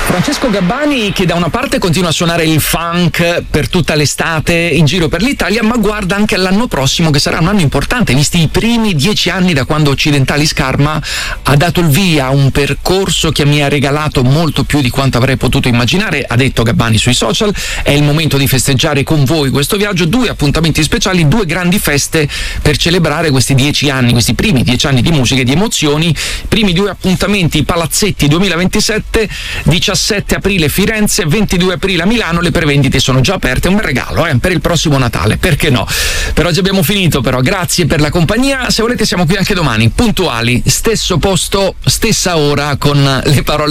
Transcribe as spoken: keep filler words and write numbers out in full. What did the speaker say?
Francesco Gabbani, che da una parte continua a suonare il funk per tutta l'estate in giro per l'Italia, ma guarda anche all'anno prossimo, che sarà un anno importante, visti i primi dieci anni da quando Occidentali Scarma ha dato il via a un percorso che mi ha regalato molto più di quanto avrei potuto immaginare. Ha detto Gabbani sui social: è il momento di festeggiare con voi questo viaggio, due appuntamenti speciali, due grandi feste per celebrare questi dieci anni, questi primi dieci anni di musica e di emozioni. Primi due appuntamenti, Palazzetti duemilaventisette, diciassette aprile Firenze, ventidue aprile a Milano. Le prevendite sono già aperte, un bel regalo eh, per il prossimo Natale, perché no? Per oggi abbiamo finito, però grazie per la compagnia. Se volete siamo qui anche domani, puntuali, stesso posto, stessa ora, con le parole